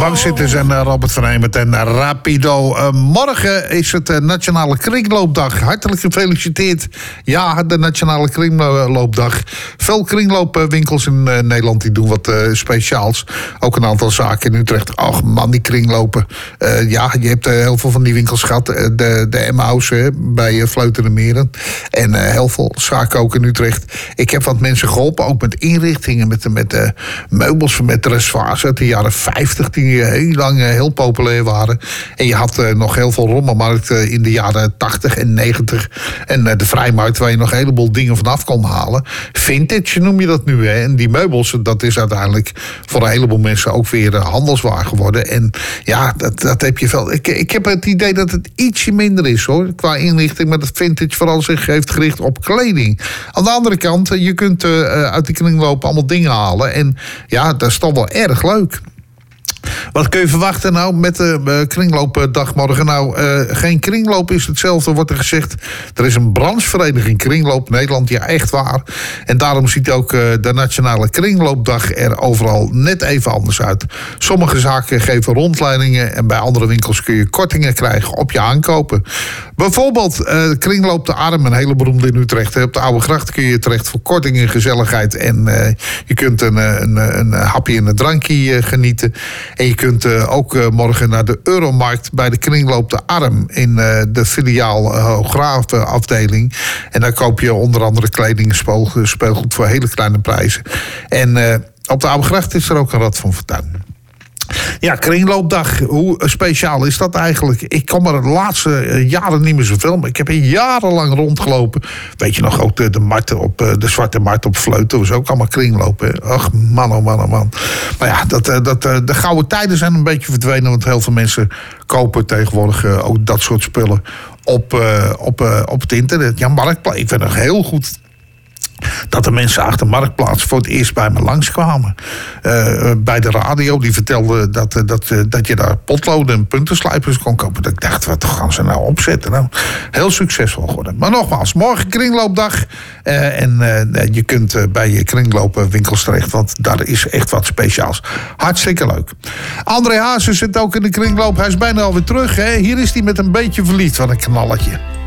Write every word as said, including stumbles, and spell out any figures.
bank zitten zijn uh, Robert van Hemert en uh, Rapido. Uh, morgen is het uh, Nationale Kringloopdag. Hartelijk gefeliciteerd. Ja, de Nationale Kringloopdag. Veel kringloopwinkels in uh, Nederland die doen wat uh, speciaals. Ook een aantal zaken in Utrecht. Och man, die kringlopen. Uh, ja, je hebt uh, heel veel van die winkels gehad. Uh, de, de Emmaus bij uh, Vleuten en Meren. En uh, heel veel zaken ook in Utrecht. Ik heb wat mensen geholpen, ook met inrichtingen, met, met uh, meubels, met dressoirs uit de jaren vijftig, die uh, heel lang uh, heel populair waren. En je had uh, nog heel veel rommelmarkt uh, in de jaren tachtig en negentig. En uh, de vrijmarkt, waar je nog een heleboel dingen vanaf kon halen. Vintage noem je dat nu, hè. En die meubels, dat is uiteindelijk voor een heleboel mensen ook weer uh, handelswaar geworden. En ja, dat, dat heb je wel. Ik, ik heb het idee dat het ietsje minder is, hoor, qua inrichting, maar dat vintage vooral zich heeft gericht op kleding. Aan de andere kant, je kunt uh, uit de kringloop allemaal dingen halen. En ja, dat is toch wel erg leuk. Wat kun je verwachten nou met de uh, kringloopdag morgen? Nou, uh, geen kringloop is hetzelfde, wordt er gezegd. Er is een branchevereniging Kringloop Nederland, ja echt waar. En daarom ziet ook uh, de Nationale Kringloopdag er overal net even anders uit. Sommige zaken geven rondleidingen en bij andere winkels kun je kortingen krijgen op je aankopen. Bijvoorbeeld uh, Kringloop de Arm, een hele beroemde in Utrecht. Op de Oude Gracht kun je terecht voor kortingen, gezelligheid. En uh, je kunt een, een, een hapje en een drankje uh, genieten. En je kunt uh, ook uh, morgen naar de Euromarkt bij de Kringloop de Arm in uh, de filiaal uh, Hooggraven afdeling. En daar koop je onder andere kleding en speelgoed voor hele kleine prijzen. En uh, op de Oude Gracht is er ook een Rad van Fortuin. Ja, kringloopdag, hoe speciaal is dat eigenlijk? Ik kom er de laatste jaren niet meer zoveel, maar ik heb er jarenlang rondgelopen. Weet je nog, ook de, de, markt op, de Zwarte Markt op Vleuten was ook allemaal kringlopen. Ach, man, oh man, oh man. Maar ja, dat, dat, de gouden tijden zijn een beetje verdwenen, want heel veel mensen kopen tegenwoordig ook dat soort spullen op, op, op het internet. Ja, Marktplaats, ik vind het heel goed dat de mensen achter Marktplaats voor het eerst bij me langskwamen. Uh, bij de radio, die vertelden dat, dat, dat je daar potloden en puntenslijpers kon kopen. Dat ik dacht, wat gaan ze nou opzetten? Nou, heel succesvol geworden. Maar nogmaals, morgen kringloopdag. Uh, en uh, je kunt uh, bij je kringloopwinkels terecht, want daar is echt wat speciaals. Hartstikke leuk. André Hazes zit ook in de kringloop. Hij is bijna alweer terug. Hè? Hier is hij met een beetje verliefd van een knalletje.